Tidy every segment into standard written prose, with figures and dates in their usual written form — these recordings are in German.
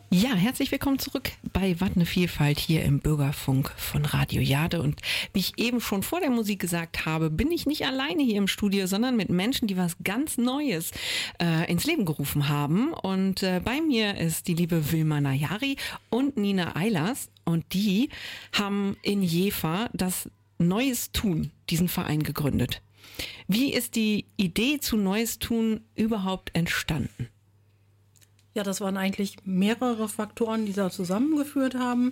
Ja, herzlich willkommen zurück bei Wat ne Vielfalt hier im Bürgerfunk von Radio Jade. Und wie ich eben schon vor der Musik gesagt habe, bin ich nicht alleine hier im Studio, sondern mit Menschen, die was ganz Neues ins Leben gerufen haben. Und bei mir ist die liebe Wilma Nayari und Nina Eilers. Und die haben in Jever das Neues Tun, diesen Verein gegründet. Wie ist die Idee zu Neues Tun überhaupt entstanden? Ja, das waren eigentlich mehrere Faktoren, die da zusammengeführt haben.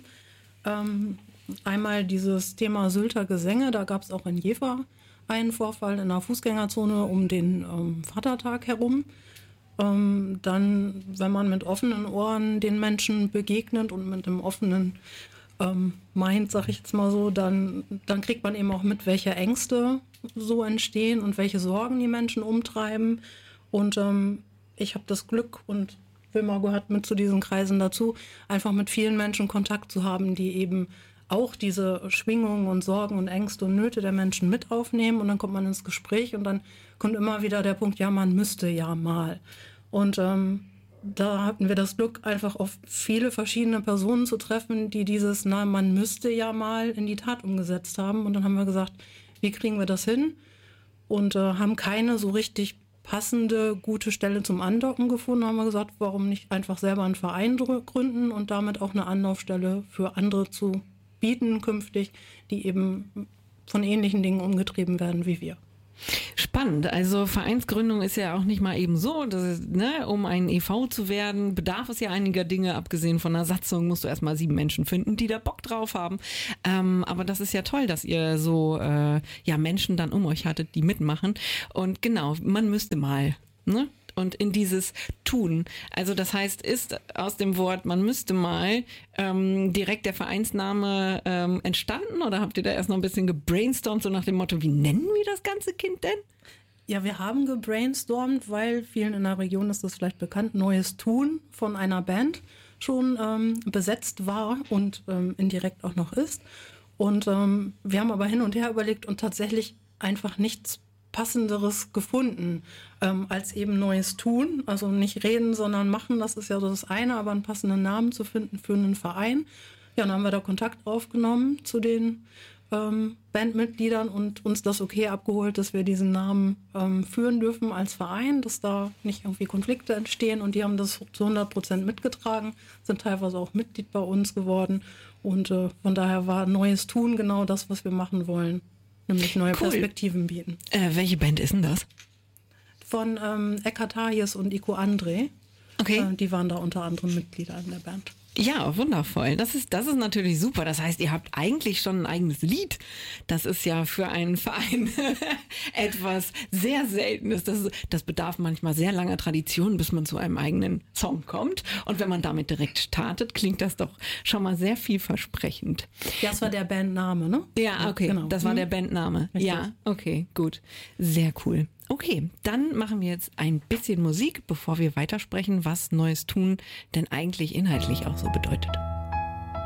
Einmal dieses Thema Sylter Gesänge, da gab es auch in Jever einen Vorfall in einer Fußgängerzone um den Vatertag herum. Dann, wenn man mit offenen Ohren den Menschen begegnet und mit einem offenen Mind, sag ich jetzt mal so, dann kriegt man eben auch mit, welche Ängste so entstehen und welche Sorgen die Menschen umtreiben. Und ich habe das Glück und Wilma gehört mit zu diesen Kreisen dazu, einfach mit vielen Menschen Kontakt zu haben, die eben auch diese Schwingungen und Sorgen und Ängste und Nöte der Menschen mit aufnehmen. Und dann kommt man ins Gespräch und dann kommt immer wieder der Punkt, ja, man müsste ja mal. Und da hatten wir das Glück, einfach auf viele verschiedene Personen zu treffen, die dieses, na, man müsste ja mal in die Tat umgesetzt haben. Und dann haben wir gesagt, wie kriegen wir das hin? Und haben keine so richtig passende, gute Stelle zum Andocken gefunden, haben wir gesagt, warum nicht einfach selber einen Verein gründen und damit auch eine Anlaufstelle für andere zu bieten künftig, die eben von ähnlichen Dingen umgetrieben werden wie wir. Spannend. Also Vereinsgründung ist ja auch nicht mal eben so, um ein e.V. zu werden, bedarf es ja einiger Dinge. Abgesehen von einer Satzung musst du erstmal 7 Menschen finden, die da Bock drauf haben. Aber das ist ja toll, dass ihr so Menschen dann um euch hattet, die mitmachen. Und genau, man müsste mal, ne? Und in dieses Tun. Also das heißt, ist aus dem Wort, man müsste mal direkt der Vereinsname entstanden oder habt ihr da erst noch ein bisschen gebrainstormt, so nach dem Motto, wie nennen wir das ganze Kind denn? Ja, wir haben gebrainstormt, weil vielen in der Region ist das vielleicht bekannt, Neues Tun von einer Band schon besetzt war und indirekt auch noch ist. Und wir haben aber hin und her überlegt und tatsächlich einfach nichts Passenderes gefunden als eben Neues Tun. Also nicht reden, sondern machen, das ist ja so das eine, aber einen passenden Namen zu finden für einen Verein. Ja, dann haben wir da Kontakt aufgenommen zu den Bandmitgliedern und uns das okay abgeholt, dass wir diesen Namen führen dürfen als Verein, dass da nicht irgendwie Konflikte entstehen und die haben das zu 100% mitgetragen, sind teilweise auch Mitglied bei uns geworden und von daher war Neues Tun genau das, was wir machen wollen. Nämlich neue Perspektiven bieten. Welche Band ist denn das? Von Eckhard Hayes und Iko André. Okay. Die waren da unter anderem Mitglieder in der Band. Ja, wundervoll. Das ist natürlich super. Das heißt, ihr habt eigentlich schon ein eigenes Lied. Das ist ja für einen Verein etwas sehr Seltenes. Das bedarf manchmal sehr langer Tradition, bis man zu einem eigenen Song kommt. Und wenn man damit direkt startet, klingt das doch schon mal sehr vielversprechend. Ja, das war der Bandname, ne? Ja, okay. Genau. Das war der Bandname. Richtig. Ja, okay, gut. Sehr cool. Okay, dann machen wir jetzt ein bisschen Musik, bevor wir weitersprechen, was Neues Tun denn eigentlich inhaltlich auch so bedeutet.